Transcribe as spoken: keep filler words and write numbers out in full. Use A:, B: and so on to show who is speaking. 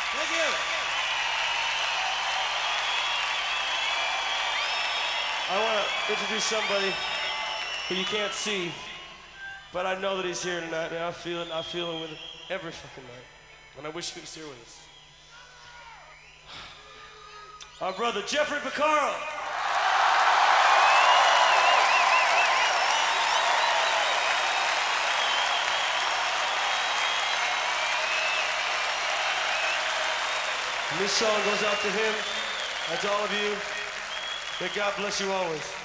A: Thank you. I want to introduce somebody who you can't see, but I know that he's here tonight, and I feel it, I feel it with every fucking night. And I wish he was here with us. Our brother, Jeffrey Porcaro. And this song goes out to him and to all of you. May God bless you always.